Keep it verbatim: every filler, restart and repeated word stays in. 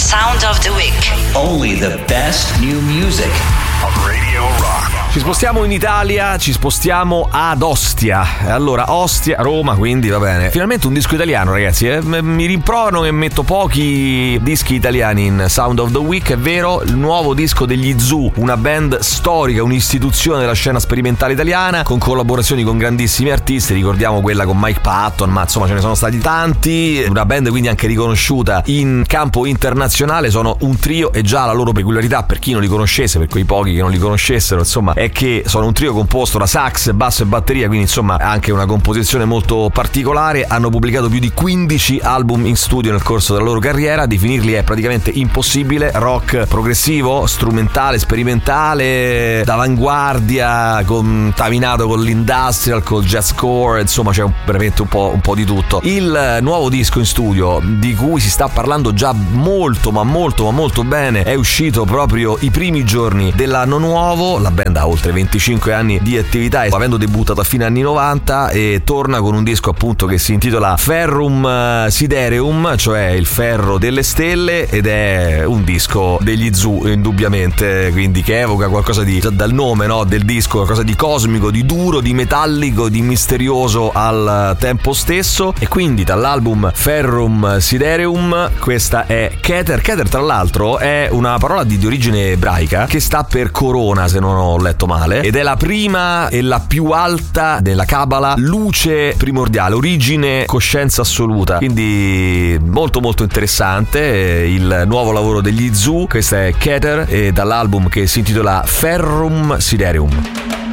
Sound of the Week. Only the best new music on Radio Rock. Ci spostiamo in Italia, ci spostiamo ad Ostia. Allora, Ostia, Roma, quindi va bene. Finalmente un disco italiano, ragazzi. Eh? Mi rimproverano che metto pochi dischi italiani in Sound of the Week. È vero, il nuovo disco degli Zoo, una band storica, un'istituzione della scena sperimentale italiana, con collaborazioni con grandissimi artisti. Ricordiamo quella con Mike Patton, ma insomma ce ne sono stati tanti. Una band quindi anche riconosciuta in campo internazionale. Sono un trio e già la loro peculiarità, per chi non li conoscesse, per quei pochi che non li conoscessero, insomma, è che sono un trio composto da sax, basso e batteria, quindi insomma anche una composizione molto particolare. Hanno pubblicato più di quindici album in studio nel corso della loro carriera. Definirli è praticamente impossibile. Rock progressivo, strumentale, sperimentale, d'avanguardia, contaminato con l'industrial, col jazzcore, insomma c'è un, veramente un po', un po' di tutto. Il nuovo disco in studio, di cui si sta parlando già molto ma molto ma molto bene, è uscito proprio i primi giorni dell'anno nuovo. La band ha oltre venticinque anni di attività, avendo debuttato a fine anni novanta, e torna con un disco appunto che si intitola Ferrum Sidereum, cioè il ferro delle stelle, ed è un disco degli Zoo indubbiamente, quindi che evoca qualcosa di, già dal nome, no, del disco, qualcosa di cosmico, di duro, di metallico, di misterioso al tempo stesso. E quindi dall'album Ferrum Sidereum questa è Keter. Keter tra l'altro è una parola di, di origine ebraica che sta per corona, se non ho letto male, ed è la prima e la più alta della Kabbalah, luce primordiale, origine, coscienza assoluta. Quindi molto molto interessante il nuovo lavoro degli Zoo. Questa è Keter, e dall'album che si intitola Ferrum Sidereum.